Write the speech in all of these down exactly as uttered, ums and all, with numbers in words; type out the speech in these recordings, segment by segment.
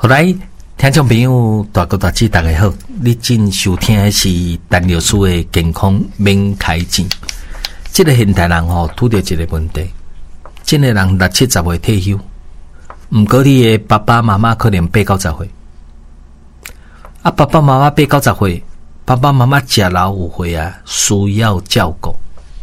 好来，听众朋友大哥大姐大家好，你正收听的是陈律师的健康免开钱。这个现代人吼拄到一个问题，真个人六七十岁退休，毋过你的爸爸妈妈可能八九十岁，啊，爸爸妈妈八九十岁，爸爸妈妈食老有岁啊，需要照顾。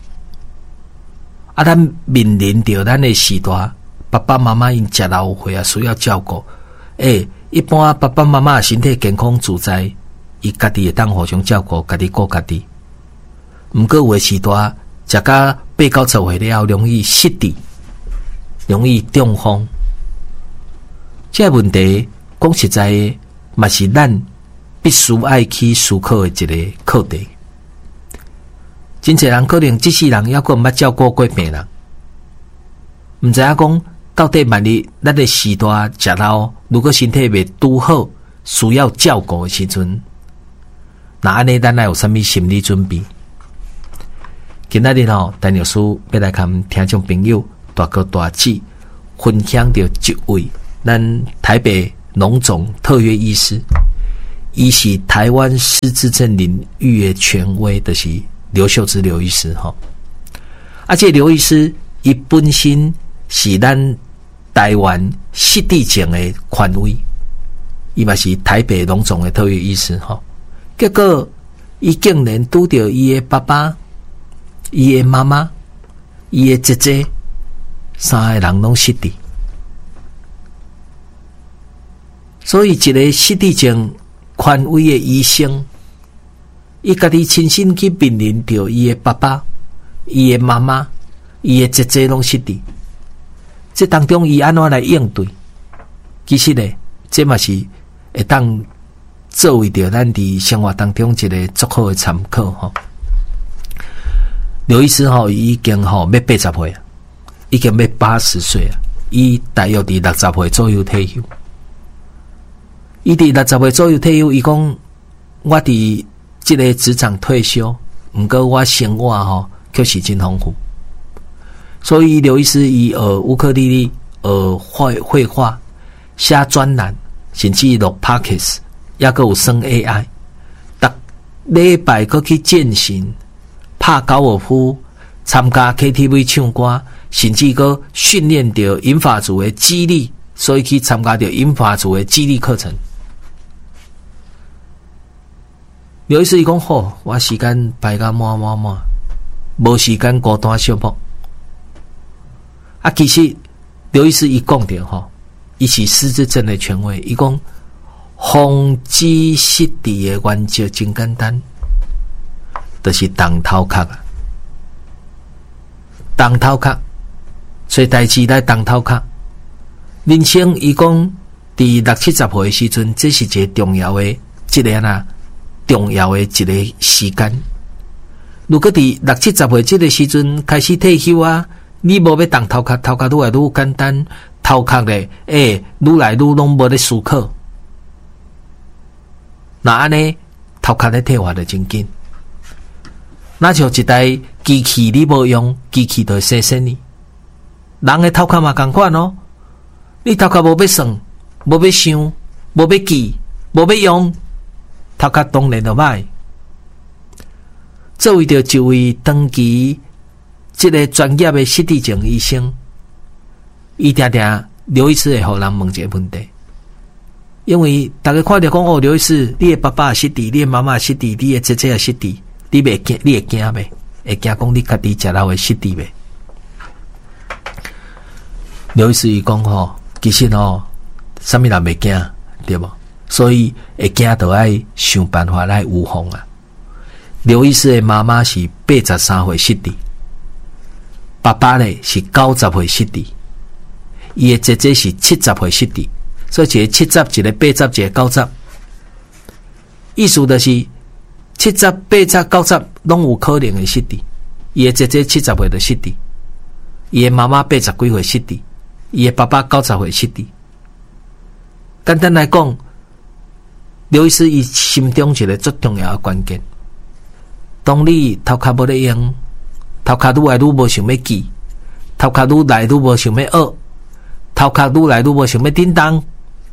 啊，咱面临着咱的时代，爸爸妈妈因食老有岁啊，需要照顾。诶、欸，一般爸爸妈妈身体健康自在，伊家己会当互相照顾，家己顾家己。毋过有诶时代，食到八九十岁了后，容易失智，容易中风。这个问题讲实在的，嘛是咱必须爱去思考的一个课题。真侪人可能这世人抑阁毋捌照顾过病人，毋知影讲到底万一咱的时代食老，如果身体未拄好，需要照顾的时阵，那安尼咱来有啥物心理准备？今仔日吼，陈律师要来跟听众朋友大哥大姐分享到一位咱台北荣总特约医师，伊是台湾失智症领域的权威，就是刘秀芝刘医师吼。而且刘医师伊本身是咱台湾失智症的权威，伊嘛是台北荣总的特约医师吼。结果伊竟然拄到伊的爸爸、伊的妈妈、伊的姐姐三个人拢失智，所以一个失智症权威的医生，伊家己亲身去面临着伊的爸爸、伊的妈妈、伊的姐姐拢失智。这当中伊安怎来应对？其实呢，这嘛是会当作为着咱伫生活当中一个足好的参考吼。刘医师吼已经吼要八十岁啊，已经要八十岁啊，伊大约伫六十岁左右退休。伊伫六十岁左右退休，伊讲我伫这个职场退休，毋过我生活吼却是真丰富。所以刘医师伊学乌克丽丽，学绘绘画，写专栏，甚至录 Podcast， 也阁有算 A I。逐礼拜阁去健身，拍高尔夫，参加 K T V 唱歌，甚至阁训练着银发族的肌力，所以去参加着银发族的肌力课程。刘医师伊讲好，我时间排甲满满满，无时间孤单寂寞。啊，其实刘医师伊讲着吼，伊是失智症的权威。伊讲防止失智的原则真简单，就是动头壳啊，动头壳，做代志来动头壳。人生伊讲，伫六七十岁的时阵，这是一个重要的一个啊，重要的一个时间。如果伫六七十岁这个时阵开始退休啊，你无要动头壳，头壳愈来愈简单，头壳咧，诶，愈来愈拢无咧思考。那安尼，头壳咧退化就真紧。那像一台机器你无用，机器就会生生你。人的头壳嘛同款哦，你头壳无要算，无要想，无要记，无要用，头壳当然就歹。作为着一位长期这个专业的失智症医生，伊定定刘医师会互人问一个问题，因为大家看到讲哦，刘医师，你的爸爸失智，你的妈妈失智，你的姐姐也失智，你袂惊，你会惊袂？会惊讲你家己食老会失智袂？刘医师伊讲吼，其实吼，啥物人袂惊，对无？所以会惊就爱想办法来预防啊。刘医师的妈妈是八十三岁失智。爸爸呢是九十岁失智，伊的姐姐是七十岁失智，所以一个七十，一个八十，一个九十。意思就是七十、八十、九十拢有可能会失智。伊的姐姐七十岁就失智，伊的妈妈八十几岁失智，伊的爸爸九十岁失智。简单来讲，刘医师伊心中一个最重要的关键，当你头壳无咧用。头壳愈来愈无想要记，头壳愈来愈无想要学，头壳愈来愈无想要叮当，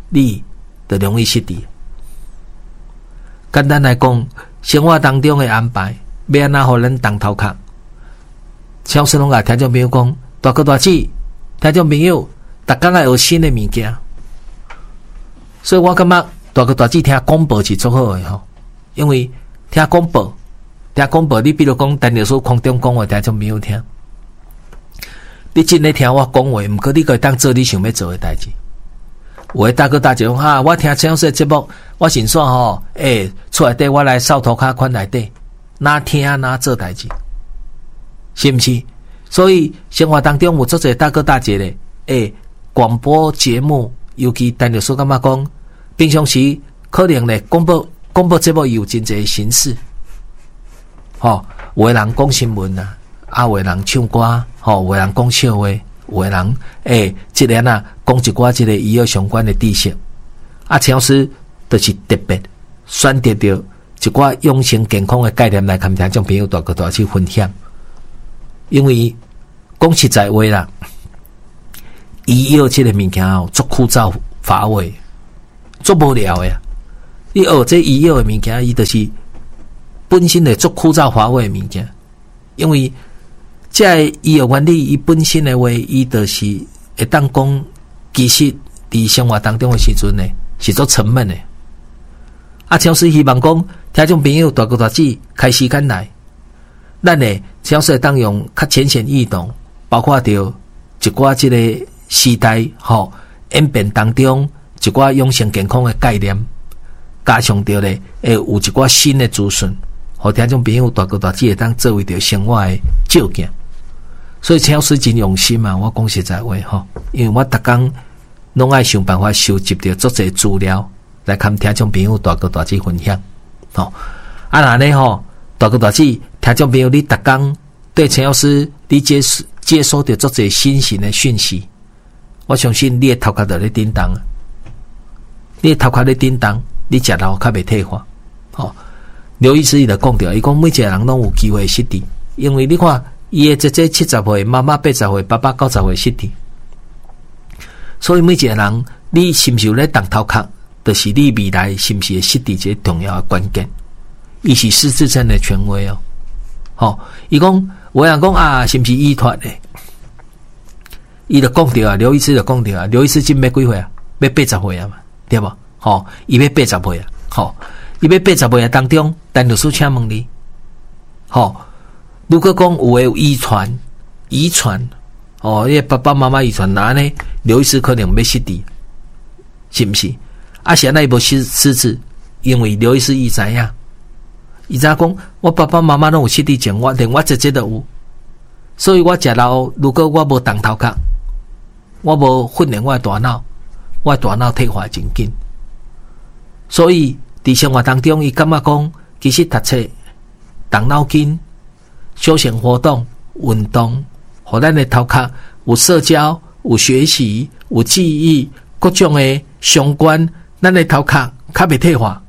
你就容易失智。简单来讲，生活当中的安排，要安怎互咱当头壳？超师拢甲听众朋友讲，大哥大姐，听众朋友，逐工爱学新的物件。所以我感觉大哥大姐听广播是最好的吼，因为听广播，听广播，你比如讲陈律师空中讲话，听众朋友听，你真咧听我讲话，毋过你可以当做你想要做的代志。有的大哥大姐讲哈，我听陈老师的节目，我先算吼，诶、欸，厝内底我来扫涂骹款内底，哪听哪做代志，是毋是？所以生活当中有足侪大哥大姐咧，诶、欸，广播节目，尤其陈律师感觉讲，平常时可能咧广播广播节目有真侪形式，吼、哦，有的人讲新闻啊，啊，有的人唱歌，吼、哦，有的人讲笑话。有的人诶，即个啊，讲一寡即个医药相关的知识，啊，陈老师就是特别选择着一寡养生健康的概念来跟听众朋友大家大去分享。因为讲实在话啦，医药即个物件哦，足枯燥乏味，足无聊的。你学这医药的物件，伊就是本身的足枯燥乏味的物件，因为。即个医药原理，伊本身的话，伊就是会当讲，其实伫生活当中的时阵呢，是做沉闷的。啊，超市希望讲，听众朋友大哥大姐开时间来，咱呢超市会当用较浅显易懂，包括着一寡即个时代吼演变当中一寡养生健康的概念，加上着咧，会有一寡新的资讯，互听众朋友大哥大姐会当作为着生活的照镜。所以超市真用心嘛，我讲实在话吼，因为我逐工拢爱想办法收集到足侪资料，来跟听众朋友大哥大姐分享。吼，啊那呢吼，大哥大姐听众朋友，你逐工对陈老师你接接收到足侪新型的讯息，我相信你的头壳在咧叮当，你的头壳咧叮当，你食老较袂退化。吼，刘医师伊就讲着，伊讲每一个人拢有机会失智，因为你看。伊的姐姐七十岁，妈妈八十岁，爸爸九十岁失智，所以每一个人，你是毋是有咧当头壳，就是你未来是毋是会失智一个重要的关键。伊是失智症的权威哦。吼，伊讲有人讲啊，是毋是遗传的？伊就讲着啊，刘医师就讲着啊，刘医师今要几岁啊？要八十岁啊嘛，对无？吼，伊要八十岁啊，吼，伊要八十岁啊当中，陈律师请问你，吼。如果讲有诶有遗传，遗传哦，你爸爸妈妈遗传哪呢？刘医师可能要失智，是毋是？啊，现在伊无失失智，因为刘医师伊知影，伊知影讲我爸爸妈妈拢有失智症，我连我姐姐都有，所以我食老，如果我无动头壳，我无训练我诶大脑，我诶大脑退化真紧，所以伫生活当中，伊感觉讲，其实读册、动脑筋。休闲活动、运动，互咱的头壳有社交、有学习、有记忆，各种的相关，咱的头壳较袂退化。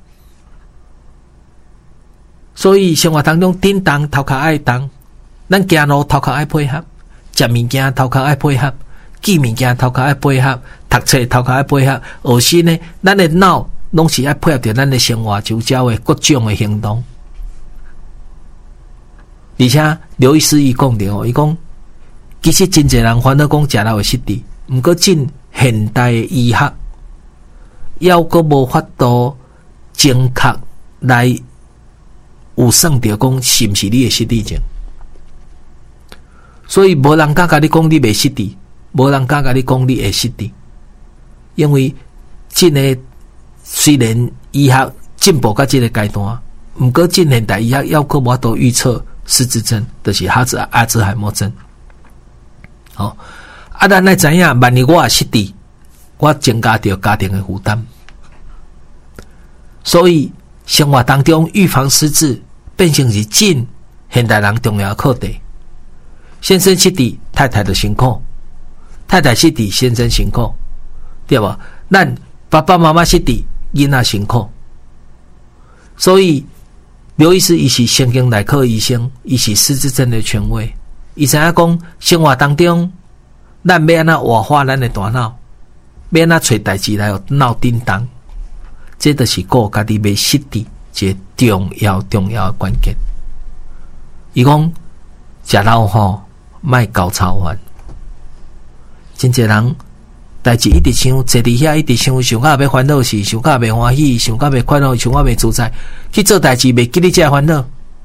所以生活当中叮当头壳爱动，咱行路头壳爱配合，食物件头壳爱配合，记物件头壳爱配合，读册头壳爱配合，学习呢，咱的脑拢是爱配合着咱的生活周遭的各种的行动。而且刘医师伊讲着哦，伊讲其实真侪人烦恼讲食老会失智，毋过进现代的医学，还阁无法度正确来有算着讲是毋是你的失智症。所以无人敢甲你讲你袂失智，无人敢甲你讲你会失智，因为真诶虽然医学进步到这个阶段，毋过进现代医学还阁无法度预测。失智症就是哈兹阿兹海默症。好、哦，啊，咱来知影，万一我也失智，我增加着家庭的负担。所以生活当中预防失智，变成是真现代人重要的课题。先生失智，太太就辛苦；太太失智，先生辛苦，对吧？咱爸爸妈妈失智，囡仔辛苦。所以。刘医师伊是神经内科医生，伊是失智症的权威。伊知影讲生活当中，咱要安怎活化咱的大脑， 要哪找代志来闹叮当，这就是顾家己袂失智一个重要重要的关键。伊讲食老吼，莫搞操烦。真侪人代志一直想，坐伫遐一直想，想到要烦恼事，想到袂欢喜，想到袂快乐，想到袂自在，去做代志袂记你这烦恼。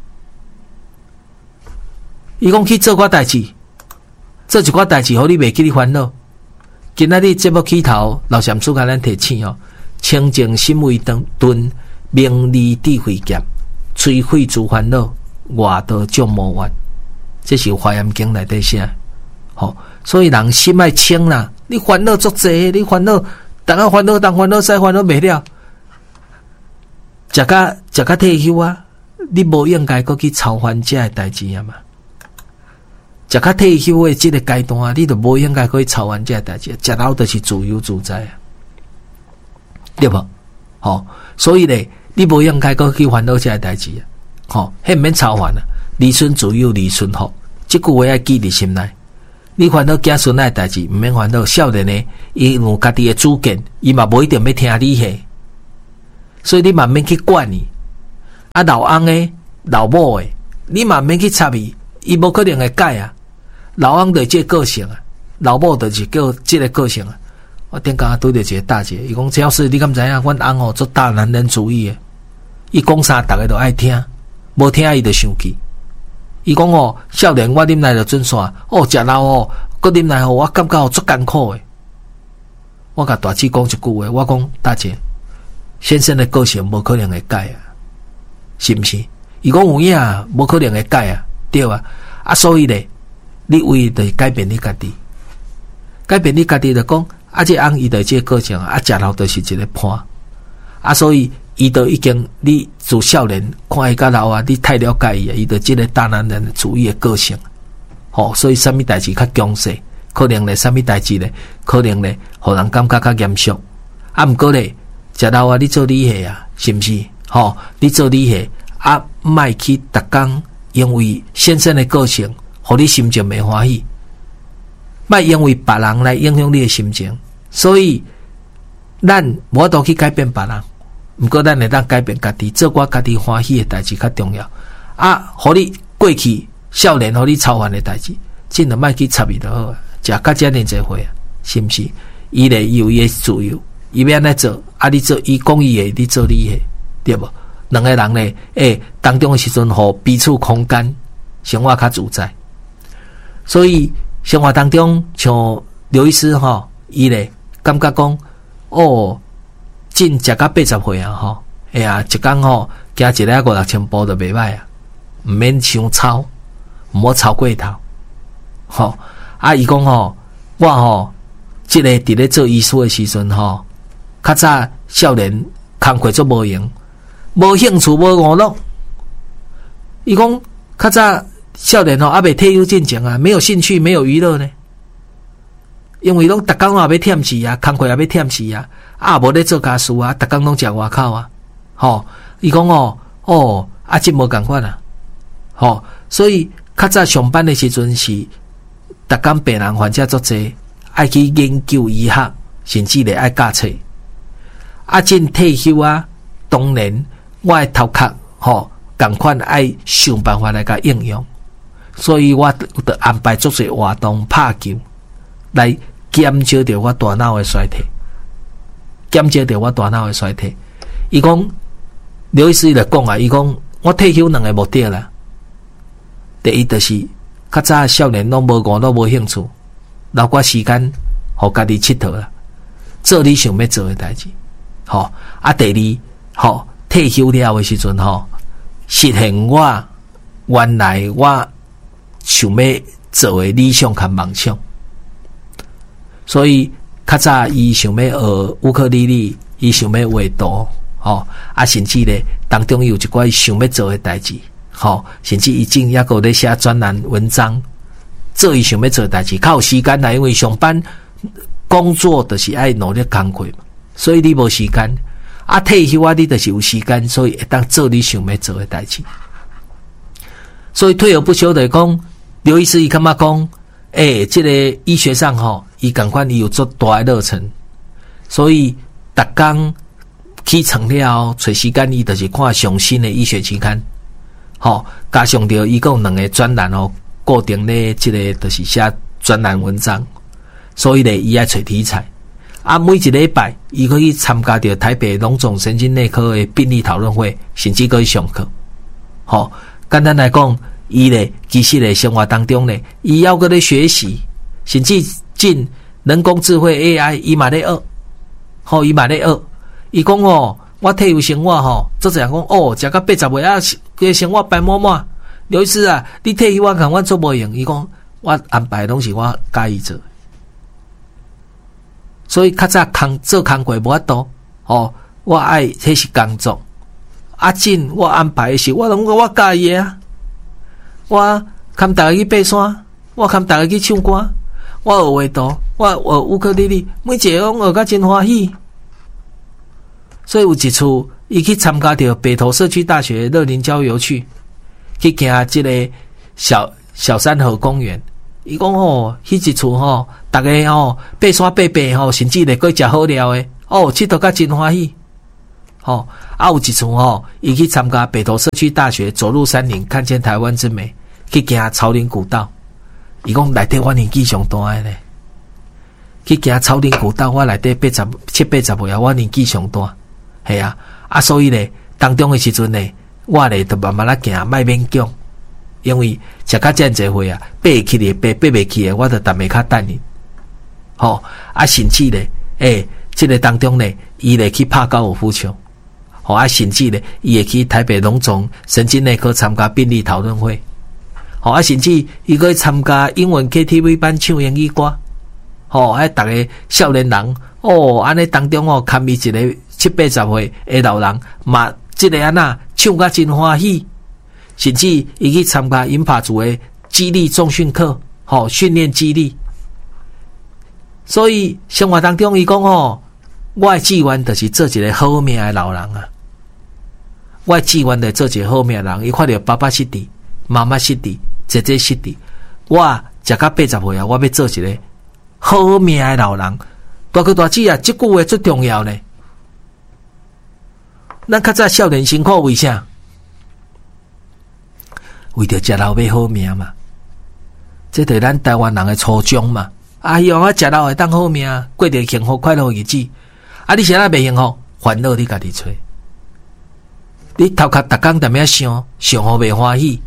伊讲去做寡代志，做一寡代志，互你袂记你烦恼。今仔日节目起头，老禅师甲咱提醒哦，清净心为顿，明理智慧剑，摧毁诸烦恼，外道众魔怨。这是《华严经》内底写。吼、哦，所以人心爱清啦，你烦恼足济，你烦恼，当啊烦恼，当烦恼，再烦恼袂了，食甲食甲退休啊，你无应该搁去操烦这个代志啊嘛。食甲退休的这个阶段，你就无应该搁去操烦这个代志，食老就是自由自在啊，对无？吼、哦，所以咧，你无应该搁去烦恼这个代志啊，吼、哦，迄毋免操烦啊，离顺自由，离顺福，这句话要记伫心内。你烦恼子孙仔代志，毋免烦恼。少年呢，伊有家己的主见，伊嘛无一定要听你话，所以你嘛免去管伊。啊，老翁的、老某的，你嘛免去插伊，伊无可能会改啊。老翁就这个个性啊，老某就是叫这个个性啊。我顶刚拄着一个大姐，伊讲：“陈老师，你敢知影？阮翁哦做大男人主义的，伊讲啥逐个都爱听，无听伊就生气。”伊讲哦，少年我啉来就准线，哦，食老哦，搁啉来哦，我感觉哦足艰苦诶。我甲大姐讲一句话，我讲大姐，先生的个性无可能会改啊，是毋是？伊讲有影啊，无可能会改啊，对啊。啊，所以咧，你为着改变你家己，改变你家己就讲，啊，这翁伊着这个性啊，食老就是一个伴，啊，所以。伊就已经，你自少年看伊甲老啊，你太了解伊啊，伊就即个大男人主义的个性，吼、哦，所以啥物代志较强势，可能咧啥物代志咧，可能咧，互人感觉较严肃。啊，毋过咧，食老啊，你做理下啊，是毋是？吼、哦，你做理下啊，莫去逐工因为先生的个性，互你心情袂欢喜，莫因为别人来影响你的心情。所以，咱无都去改变别人。毋过，咱会当改变家己，做我家己欢喜的代志较重要。啊，互你过去少年，互你操烦的代志，尽量莫去插伊就好啊。食甲遮尔侪岁啊，是毋是？伊咧有伊的自由，伊要安尼做，啊，你做伊讲伊的，你做你的，对无？两个人咧，诶、欸，当中的时阵，互彼此空间，生活较自在。所以生活当中，像刘医师吼，伊咧感觉讲，哦。进食到八十岁啊，吼，哎呀，一工吼，加一个五六千步就袂歹啊，毋免伤操，毋好操过头，吼。啊，伊讲吼，我吼，即、這個伫咧做医师的时阵吼，较早少年工课做无用，无兴趣，无娱乐。伊讲较早少年吼，还未退休进前啊，没有兴趣，没有娱乐呢。因为拢逐工也要忝死啊，工课也要忝死啊，啊无咧做家事啊，逐工拢食外口啊，吼，伊讲哦，哦，啊，即无共款啊，吼，所以较早上班的时阵是逐工病人患者足济，爱去研究医学，甚至咧爱教册，啊，进退休啊，当然我的头壳吼，共款爱想办法来甲应用，所以我得安排足侪活动拍球来。减少着我大脑的衰退，减少着我大脑的衰退。伊讲，刘医师来讲啊，伊讲我退休两个目的啦。第一就是较早少年拢无娱乐无兴趣，留我时间互家己佚佗啦，做你想要做的代志。吼啊，第二，吼退休了的时阵吼，实现我原来我想要做的理想和梦想。所以，较早伊想要学乌克丽丽，伊想要画图，吼、哦、啊，甚至咧当中有一寡想要做的代志，吼、哦，甚至伊正抑个咧写专栏文章，做伊想要做的代志，较有时间啦，因为上班工作就是爱努力工课嘛，所以你无时间，啊，退休啊，你就是有时间，所以会当做你想要做的代志。所以退而不休的讲，刘医师伊感觉讲。诶、欸，这个医学上吼，伊共款伊有做大的热忱， 所以逐工起床了，找时间伊就是看上新的医学期刊，吼、哦，加上着伊共两个专栏哦，固定咧即个就是写专栏文章，所以咧伊爱找题材。啊，每一礼拜伊可以参加着台北荣总神经内科的病例讨论会，甚至可以上课。吼、哦，简单来讲，伊咧其实咧生活当中咧，伊要搁咧学习，甚至进人工智慧 A I， 伊嘛咧学，吼、哦，伊嘛咧学。伊讲哦，我退休生活吼，做者人讲哦，食到八十岁啊，个生活白满满。刘医师啊，你退休我共我做无用，伊讲我安排拢是我介意做。所以较早工做工过无法度，哦，我爱迄是工作。啊进我安排的是我拢我介意啊。我牵大家去爬山，我牵大家去唱歌，我学画图，我学乌克丽丽，每一个拢学甲真欢喜。所以有一次，伊去参加着北投社区大学乐林郊游去，去行即个小小山河公园。伊讲吼，迄一厝吼，逐个吼爬山爬爬吼，甚至咧过食好料诶，哦，佚佗甲真欢喜。吼、哦，啊有一次吼，伊去参加北投社区大学走入山林，看见台湾之美，去行草岭古道。伊讲内底我年纪上大诶咧，去行草岭古道，我内底八十七八十岁啊，我年纪上大，系啊，啊所以咧，当中诶时阵咧，我咧就慢慢仔行，莫勉强。因为食到遮济岁啊，爬起咧爬，爬袂起诶，我就逐下较等伊。吼、哦，啊，甚至咧，诶、欸，即、這個當中咧，伊咧去拍高爾夫球，吼、哦，啊，甚至咧，伊會去台北榮總神經內科參加病例討論會，吼、哦，啊，甚至伊可以參加英文 K T V 班唱英語歌，吼、哦，啊，逐個少年人，哦，安尼當中哦，堪伊一個七八十歲誒老人，嘛，即個安那唱甲真歡喜。甚至伊去參加銀髮族的肌力重訓課，吼、哦、訓練肌力。所以生活當中伊講吼，我的志願就是做一個好命的老人啊。我的志願就是做一個好命的人。伊看到爸爸失智，媽媽失智，姐姐失智，我食到八十歲啊，我要做一個好命的老人。大哥大姐啊，這句話最重要呢。咱較早少年辛苦為啥？為着食老要好命嘛，這就是咱台灣人的初衷嘛。啊，希望我食老會當好命，過着幸福快樂日子。啊，你現在未幸福，煩惱你家己找。你頭殼逐工踮遐想，想好未歡喜，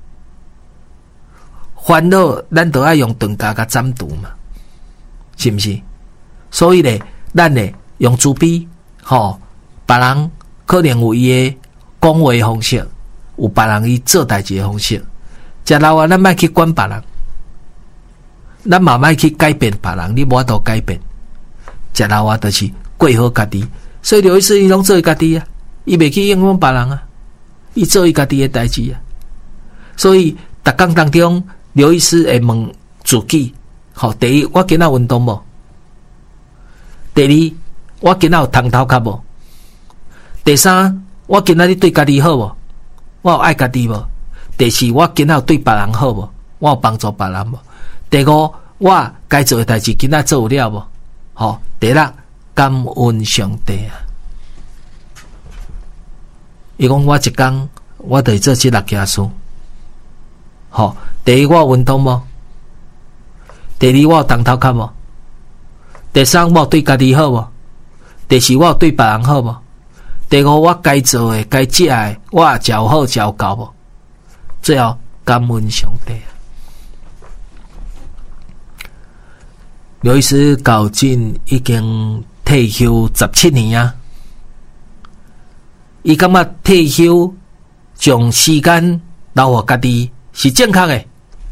煩惱咱都愛用鈍甲甲斬除嘛，是毋是？所以咧，咱咧用慈悲，吼，別人可能有伊個講話方式。有別人伊做代志的方式，食老啊，咱莫去管別人，咱嘛莫去改變別人，你無法度改變。食老啊，就是過好家己，所以劉醫師伊攏做伊家己啊，伊袂去影響別人啊，伊做伊家己的代志啊。所以逐工當中，劉醫師會問自己：吼，第一，我今仔運動無？第二，我今仔有通頭殼無？第三，我今仔日對家己好無？我有愛家己無？第四，我今仔有對別人好無？我有幫助別人無？第五，我該做的代志今仔做有了無？吼，第六，感恩上帝啊！伊講我一工，我得做這六件事。吼，第一我有運動無？第二我有當頭殼無？第三我有對家己好無？第四我有對別人好無？第五，我該做的、該食的，我也照好照夠無？最後，感恩上帝。劉醫師到今已經退休十七年啊。伊感覺退休將時間留予家己是正確的。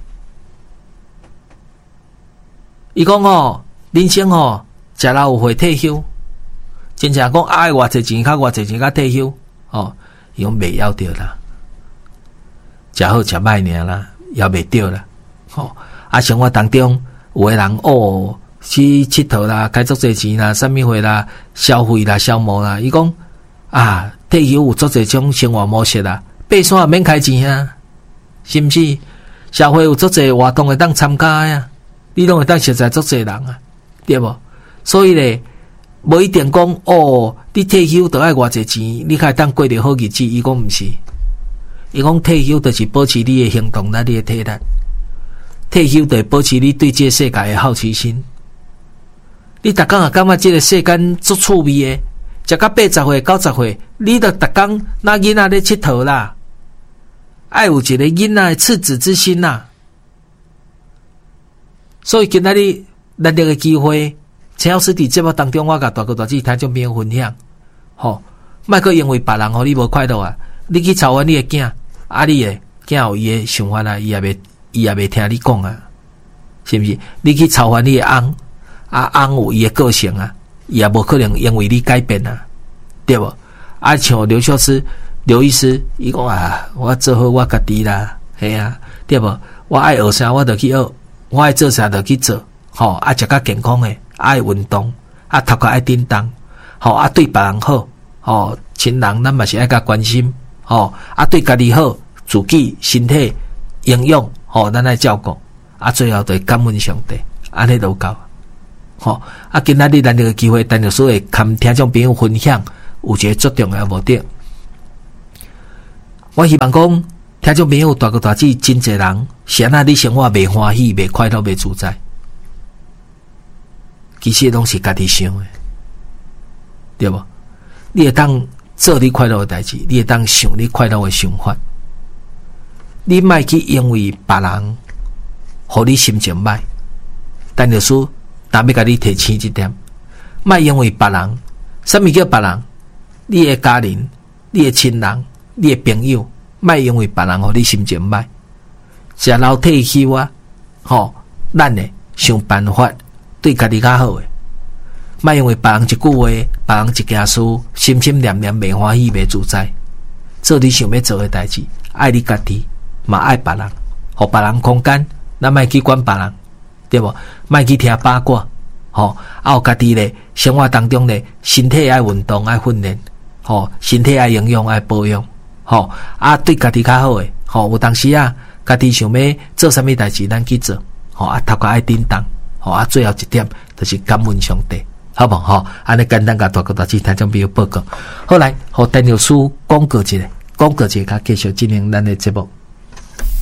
伊講哦，人生哦，食老有會退休。真正講愛偌濟錢，較偌濟錢，較退休哦，伊講未要着啦，食好食歹爾啦，也未着啦。吼、哦，啊，生活當中有個人哦，去佚佗啦，開足濟錢啦，啥物貨啦，消費啦，消磨啦。伊講啊，退休有足濟種生活模式啦，爬山也免開錢啊，是毋是？社會有足濟活動會當參加呀，你攏會當熟悉足濟人啊，對無？所以咧。 无一定讲哦，你退休就爱偌济钱，你才会当过着好日子。伊讲毋是，伊讲退休就是保持你的行动力、你的体力。退休就是保持你对这个世界的好奇心。你逐工也感觉这个世间足趣味的，食到八十岁、九十岁，你著逐工那囡仔咧佚佗啦，爱有一个囡仔的赤子之心啦。所以今仔日难得的机会，陈老师伫节目当中，我甲大哥大姐听众朋友分享，吼，莫阁因为别人互你无快乐啊，你去操烦你的囝，啊，你的囝有伊的想法啊，伊也袂伊也袂听你讲啊，是毋是？你去操烦你的翁，啊，翁有伊的个性啊，伊也无可能因为你改变啊，对无？啊，像刘教师、刘医师，伊讲啊，我做好我家己啦，系啊，对无？我爱学啥我就去学，我爱做啥就去做，吼，啊，食较健康诶，爱运动，啊，头壳爱叮当，吼，啊，对别人好，吼，亲人咱嘛是爱甲关心，吼，啊，对家己好，自己身体营养，吼，咱爱照顾，啊，最后就感恩上帝，安尼就够，吼，啊，今仔日咱这个机会，陈老师会跟听众朋友分享有一个最重要的目的，我希望讲听众朋友大哥大姐真侪人，是安那你生活袂欢喜、袂快乐、袂自在。其实拢是家己想的，对无？你会当做你快乐的代志，你会当想你快乐的想法。你莫去因为别人，互你心情歹。陈老师但要甲你提醒一点，莫因为别人，什么叫别人？你的家人、你的亲人、你的朋友，莫因为别人互你心情歹。食老退休啊，吼，咱呢想办法。对家己较好诶，莫因为别人一句话、别人一件事，心心念念袂欢喜、袂自在。做你想要做诶代志，爱你家己，嘛爱别人，互别人空间，咱莫去管别人，对无？莫去听八卦，吼，啊有家己咧生活当中咧，身体爱运动、爱训练，吼，身体爱营养、爱保养，吼，啊对家己较好诶，吼，有当时啊，家己想要做啥物代志，咱去做，吼，啊头壳爱叮当。好啊，最后一点就是感恩上帝，好不好？安尼简单甲大哥大姐听众朋友报告。后来，和陈老师讲过一个，讲过一个，继续进行咱的节目。